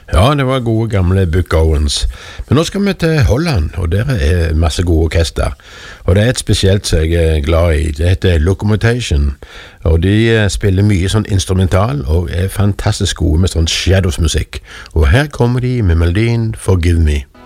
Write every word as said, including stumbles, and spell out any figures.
Ja, det var gode gamle Buck Owens. Men nå skal vi til Holland, og der er masse gode orkester. Og det er et spesielt som jeg er glad i. Det heter Locomotion. Og de eh, spiller mye sånn instrumental, og er fantastisk gode med sånn Shadows-musikk. Og her kommer de med melodien Forgive Me.